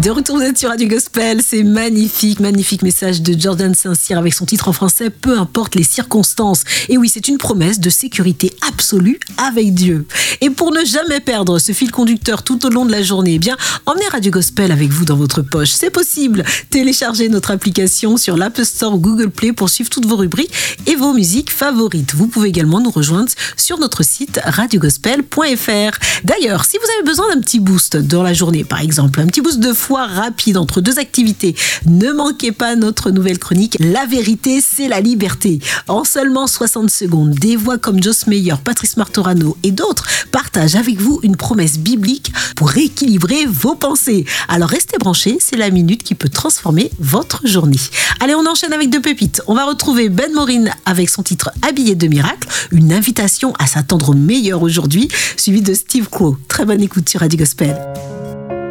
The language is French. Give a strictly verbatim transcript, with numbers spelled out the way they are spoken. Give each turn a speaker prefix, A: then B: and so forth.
A: De retour, vous êtes sur Radio Gospel, c'est magnifique, magnifique message de Jordan Saint-Cyr avec son titre en français « Peu importe les circonstances ». Et oui, c'est une promesse de sécurité absolue avec Dieu. Et pour ne jamais perdre ce fil conducteur tout au long de la journée, eh bien, emmenez Radio Gospel avec vous dans votre poche. C'est possible. Téléchargez notre application sur l'App Store ou Google Play pour suivre toutes vos rubriques et vos musiques favorites. Vous pouvez également nous rejoindre sur notre site radio gospel point f r. D'ailleurs, si vous avez besoin d'un petit boost dans la journée, par exemple, un petit boost de foi rapide entre deux activités, ne manquez pas notre nouvelle chronique « La vérité, c'est la liberté ». En seulement soixante secondes, des voix comme Joss Meyer, Patrice Martorano et d'autres partagent avec vous une promesse biblique pour rééquilibrer vos pensées. Alors restez branchés, c'est la minute qui peut transformer votre journée. Allez, on enchaîne avec deux pépites. On va retrouver Ben Morin avec son titre « Habillé de miracle », une invitation à s'attendre au meilleur aujourd'hui, suivi de Steve Quo. Très bonne écoute sur Radio Gospel.